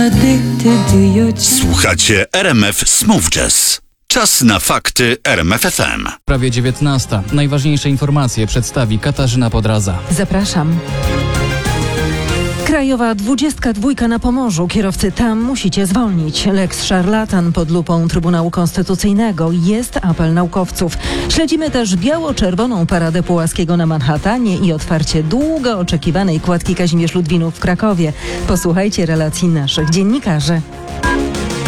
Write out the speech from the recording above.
Słuchacie RMF Smooth Jazz. Czas na fakty RMF FM. Prawie 19. Najważniejsze informacje przedstawi Katarzyna Podraza. Zapraszam. Krajowa 22 na Pomorzu. Kierowcy tam musicie zwolnić. Lex szarlatan pod lupą Trybunału Konstytucyjnego. Jest apel naukowców. Śledzimy też biało-czerwoną paradę Pułaskiego na Manhattanie i otwarcie długo oczekiwanej kładki Kazimierz Ludwinów w Krakowie. Posłuchajcie relacji naszych dziennikarzy.